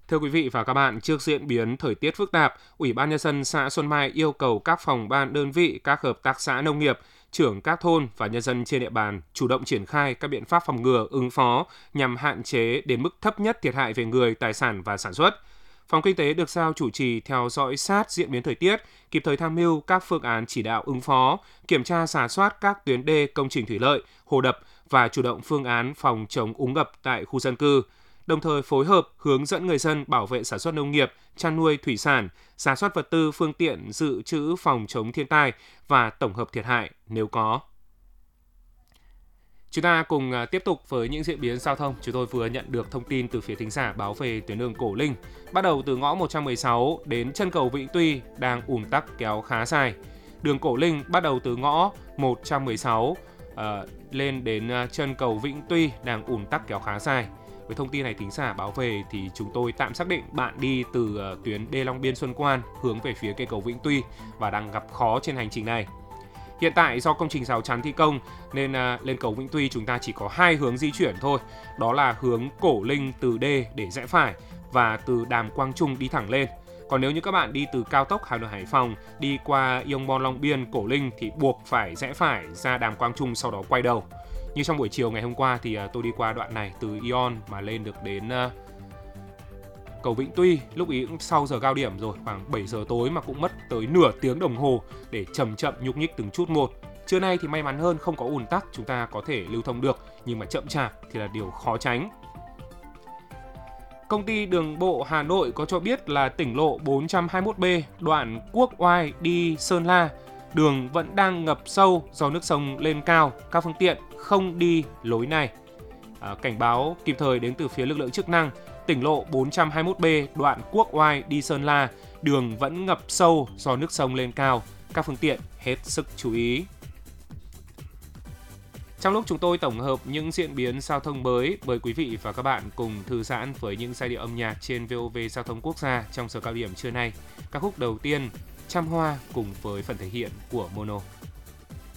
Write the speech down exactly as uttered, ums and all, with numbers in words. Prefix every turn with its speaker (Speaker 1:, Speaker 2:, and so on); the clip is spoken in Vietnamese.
Speaker 1: Thưa quý vị và các bạn, trước diễn biến thời tiết phức tạp, Ủy ban Nhân dân xã Xuân Mai yêu cầu các phòng ban đơn vị, các hợp tác xã nông nghiệp, trưởng các thôn và nhân dân trên địa bàn chủ động triển khai các biện pháp phòng ngừa, ứng phó nhằm hạn chế đến mức thấp nhất thiệt hại về người, tài sản và sản xuất. Phòng Kinh tế được giao chủ trì theo dõi sát diễn biến thời tiết, kịp thời tham mưu các phương án chỉ đạo ứng phó, kiểm tra rà soát các tuyến đê, công trình thủy lợi, hồ đập và chủ động phương án phòng chống úng ngập tại khu dân cư. Đồng thời phối hợp hướng dẫn người dân bảo vệ sản xuất nông nghiệp, chăn nuôi thủy sản, rà soát vật tư, phương tiện dự trữ phòng chống thiên tai và tổng hợp thiệt hại nếu có. Chúng ta cùng tiếp tục với những diễn biến giao thông. Chúng tôi vừa nhận được thông tin từ phía thính giả báo về tuyến đường Cổ Linh. Bắt đầu từ ngõ một trăm mười sáu đến chân cầu Vĩnh Tuy đang ùn tắc kéo khá dài. Đường Cổ Linh bắt đầu từ ngõ một trăm mười sáu uh, lên đến chân cầu Vĩnh Tuy đang ùn tắc kéo khá dài. Với thông tin này thính giả báo về thì chúng tôi tạm xác định bạn đi từ uh, tuyến đê Long Biên Xuân Quan hướng về phía cây cầu Vĩnh Tuy và đang gặp khó trên hành trình này. Hiện tại do công trình rào chắn thi công nên uh, lên cầu Vĩnh Tuy chúng ta chỉ có hai hướng di chuyển thôi. Đó là hướng Cổ Linh từ D để rẽ phải và từ Đàm Quang Trung đi thẳng lên. Còn nếu như các bạn đi từ cao tốc Hà Nội Hải Phòng đi qua Yongbon Long Biên Cổ Linh thì buộc phải rẽ phải ra Đàm Quang Trung sau đó quay đầu. Như trong buổi chiều ngày hôm qua thì uh, tôi đi qua đoạn này từ Ion mà lên được đến uh, cầu Vĩnh Tuy, lúc ý cũng sau giờ cao điểm rồi, khoảng bảy giờ tối mà cũng mất tới nửa tiếng đồng hồ để chậm chậm nhúc nhích từng chút một. Trưa nay thì may mắn hơn không có ùn tắc, chúng ta có thể lưu thông được, nhưng mà chậm chạp thì là điều khó tránh. Công ty Đường bộ Hà Nội có cho biết là tỉnh lộ bốn trăm hai mươi mốt B đoạn Quốc Oai đi Sơn La, đường vẫn đang ngập sâu do nước sông lên cao, các phương tiện không đi lối này. À, cảnh báo kịp thời đến từ phía lực lượng chức năng. Tỉnh lộ bốn trăm hai mươi mốt B đoạn Quốc Oai đi Sơn La, đường vẫn ngập sâu do nước sông lên cao. Các phương tiện hết sức chú ý. Trong lúc chúng tôi tổng hợp những diễn biến giao thông mới, mời quý vị và các bạn cùng thư giãn với những giai điệu âm nhạc trên vê o vê Giao thông Quốc gia trong giờ cao điểm trưa nay. Ca khúc đầu tiên, Trăm Hoa cùng với phần thể hiện của Mono.